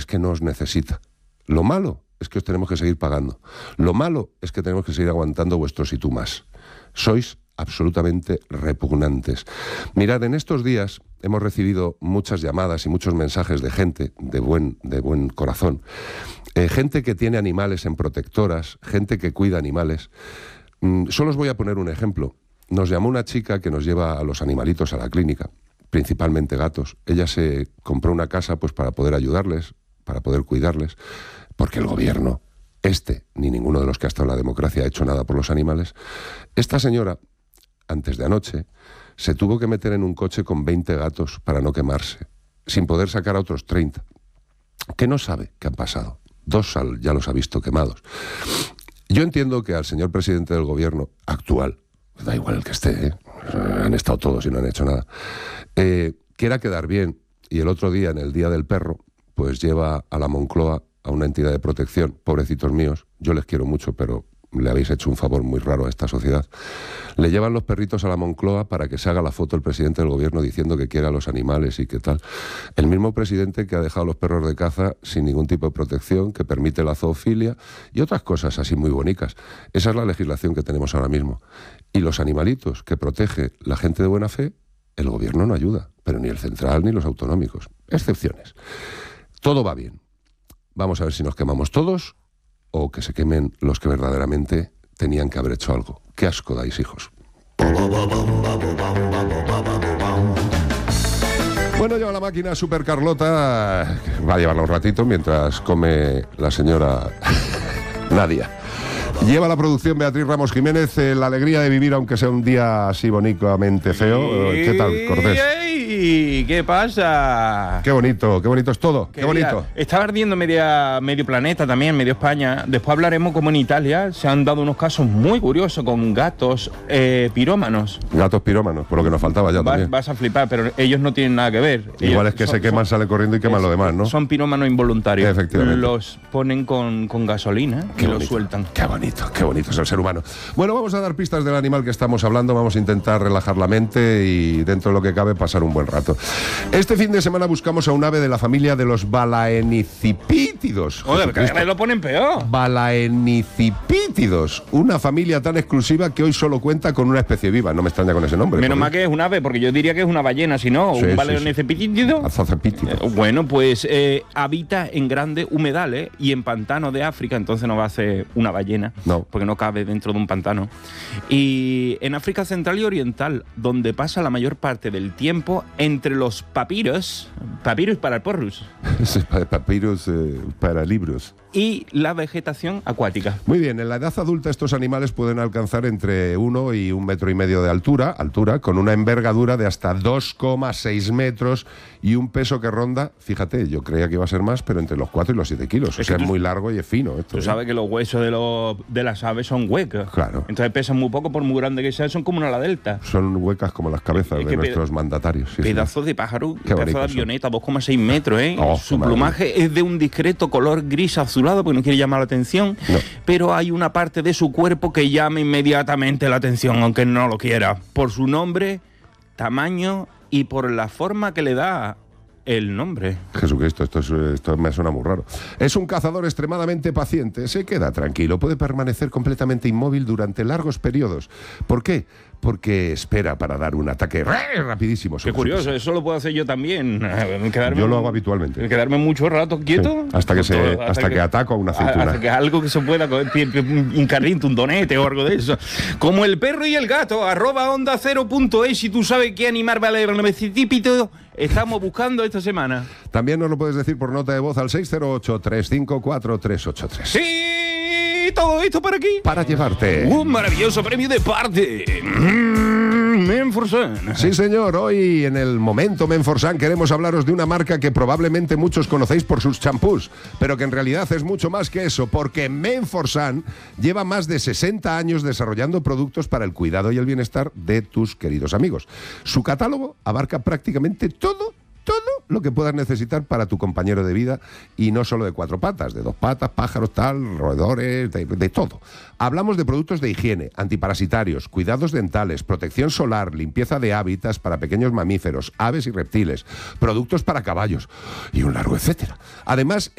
que no os necesita. Lo malo es que os tenemos que seguir pagando. Lo malo es que tenemos que seguir aguantando vuestros y tú más. Sois absolutamente repugnantes. Mirad, en estos días hemos recibido muchas llamadas y muchos mensajes de gente de buen corazón. Gente que tiene animales en protectoras, gente que cuida animales. Solo os voy a poner un ejemplo. Nos llamó una chica que nos lleva a los animalitos a la clínica, principalmente gatos. Ella se compró una casa pues para poder ayudarles, para poder cuidarles, porque el gobierno, ni ninguno de los que ha estado en la democracia ha hecho nada por los animales. Esta señora, antes de anoche, se tuvo que meter en un coche con 20 gatos para no quemarse, sin poder sacar a otros 30, que no sabe qué han pasado. 2 ya los ha visto quemados. Yo entiendo que al señor presidente del gobierno actual, da igual el que esté, han estado todos y no han hecho nada, quiera quedar bien, y el otro día, en el Día del Perro, pues lleva a la Moncloa a una entidad de protección. Pobrecitos míos, yo les quiero mucho, pero le habéis hecho un favor muy raro a esta sociedad. Le llevan los perritos a la Moncloa para que se haga la foto el presidente del gobierno diciendo que quiere a los animales y qué tal. El mismo presidente que ha dejado a los perros de caza sin ningún tipo de protección, que permite la zoofilia y otras cosas así muy bonitas. Esa es la legislación que tenemos ahora mismo. Y los animalitos que protege la gente de buena fe, el gobierno no ayuda, pero ni el central ni los autonómicos. Excepciones. Todo va bien. Vamos a ver si nos quemamos todos o que se quemen los que verdaderamente tenían que haber hecho algo. ¡Qué asco dais, hijos! Bueno, lleva la máquina Super Carlota. Va a llevarla un ratito mientras come la señora Nadia. Lleva la producción Beatriz Ramos Jiménez. La alegría de vivir, aunque sea un día así bonicamente feo. ¿Qué tal, Cortés? ¿Qué pasa? Qué bonito es todo. Qué bonito. Estaba ardiendo medio planeta también, medio España. Después hablaremos cómo en Italia se han dado unos casos muy curiosos con gatos pirómanos. Gatos pirómanos, por lo que nos faltaba ya también. Vas a flipar, pero ellos no tienen nada que ver. Igual es que se queman, sale corriendo y queman lo demás, ¿no? Son pirómanos involuntarios. Efectivamente. Los ponen con gasolina y los sueltan. Qué bonito es el ser humano. Bueno, vamos a dar pistas del animal que estamos hablando. Vamos a intentar relajar la mente y, dentro de lo que cabe, pasar un buen rato. Este fin de semana buscamos a un ave de la familia de los balaenicipítidos. Joder, cada vez lo ponen peor. Balaenicipítidos. Una familia tan exclusiva que hoy solo cuenta con una especie viva. No me extraña con ese nombre. Menos mal que es un ave, porque yo diría que es una ballena, si no, sí, un balaenicipítido. Bueno, pues habita en grandes humedales y en pantanos de África, entonces no va a ser una ballena, no, porque no cabe dentro de un pantano. Y en África Central y Oriental, donde pasa la mayor parte del tiempo entre los papyrus para el porrus. Papyrus para libros. Y la vegetación acuática. Muy bien, en la edad adulta estos animales pueden alcanzar entre 1 y 1,5 metros de altura, con una envergadura de hasta 2,6 metros y un peso que ronda, fíjate, yo creía que iba a ser más, pero entre los 4 y los 7 kilos. O sea, es muy largo y es fino. Tú sabes que los huesos de las aves son huecas. Claro. Entonces pesan muy poco, por muy grande que sean, son como una ala delta. Son huecas como las cabezas de nuestros mandatarios. Sí, pedazos de pájaro, pedazo de avioneta, 2,6 metros, ¿eh? Oh, su plumaje es de un discreto color gris azulado, porque no quiere llamar la atención, pero hay una parte de su cuerpo que llama inmediatamente la atención, aunque no lo quiera, por su nombre, tamaño y por la forma que le da el nombre. Jesucristo, esto me suena muy raro. Es un cazador extremadamente paciente, se queda tranquilo, puede permanecer completamente inmóvil durante largos periodos. ¿Por qué? Porque espera para dar un ataque rapidísimo. Qué curioso, eso lo puedo hacer yo también. Yo lo hago habitualmente. Quedarme mucho rato quieto. Sí, hasta que ataco a una aceituna. Hasta que algo que se pueda, un carrito, un donete o algo de eso. Como el perro y el gato, @onda0.es, y tú sabes qué animal vale el necesito. Estamos buscando esta semana. También nos lo puedes decir por nota de voz al 608-354-383. ¡Sí! Todo esto para aquí. Para llevarte un maravilloso premio de parte Menforsan. Sí, señor. Hoy en el momento Menforsan queremos hablaros de una marca que probablemente muchos conocéis por sus champús, pero que en realidad es mucho más que eso, porque Menforsan lleva más de 60 años desarrollando productos para el cuidado y el bienestar de tus queridos amigos. Su catálogo abarca prácticamente todo lo que puedas necesitar para tu compañero de vida, y no solo de 4 patas, de 2 patas, pájaros, roedores, de todo. Hablamos de productos de higiene, antiparasitarios, cuidados dentales, protección solar, limpieza de hábitats para pequeños mamíferos, aves y reptiles, productos para caballos y un largo etcétera. Además,